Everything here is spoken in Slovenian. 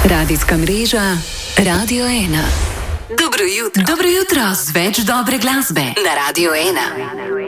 Radijska mreža Radio 1. Dobro jutro z več dobre glasbe na Radio 1.